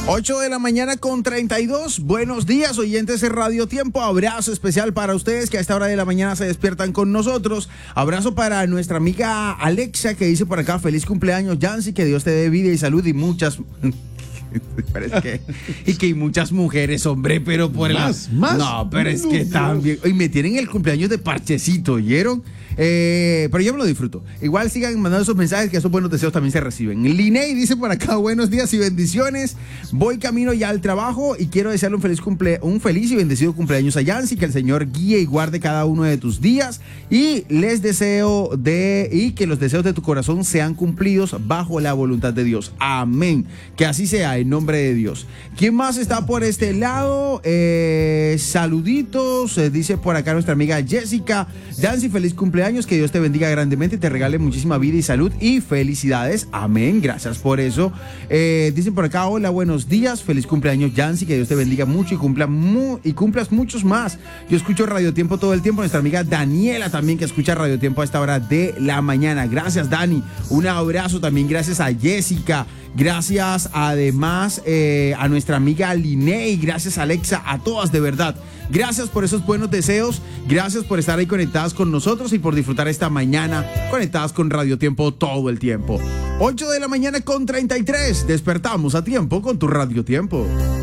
8 de la mañana con 32. Buenos días, oyentes de Radio Tiempo. Abrazo especial para ustedes que a esta hora de la mañana se despiertan con nosotros. Abrazo para nuestra amiga Alexa, que dice por acá: feliz cumpleaños, Yancy, que Dios te dé vida y salud y muchas... y que hay muchas mujeres, hombre, pero por más. No, pero es que también. Hoy me tienen el cumpleaños de parchecito, ¿oyeron? Pero yo me lo disfruto. Igual sigan mandando esos mensajes, que esos buenos deseos también se reciben. Linney dice por acá: buenos días y bendiciones. Voy camino ya al trabajo y quiero desearle un feliz y bendecido cumpleaños a Yancy. Que el Señor guíe y guarde cada uno de tus días. Y les deseo que los deseos de tu corazón sean cumplidos bajo la voluntad de Dios. Amén. Que así sea, en nombre de Dios. ¿Quién más está por este lado? Saluditos. Dice por acá nuestra amiga Jessica: Yancy, feliz cumpleaños. Que Dios te bendiga grandemente y te regale muchísima vida y salud y felicidades. Amén. Gracias por eso. Dicen por acá: hola, buenos días. Feliz cumpleaños, Yancy. Que Dios te bendiga mucho y cumplas muchos más. Yo escucho Radio Tiempo todo el tiempo. Nuestra amiga Daniela también, que escucha Radio Tiempo a esta hora de la mañana. Gracias, Dani. Un abrazo también. Gracias a Jessica. Gracias además a nuestra amiga Linney. Gracias, Alexa. A todas, de verdad. Gracias por esos buenos deseos. Gracias por estar ahí conectadas con nosotros y por disfrutar esta mañana conectadas con Radio Tiempo todo el tiempo. 8 de la mañana con 33. Despertamos a tiempo con tu Radio Tiempo.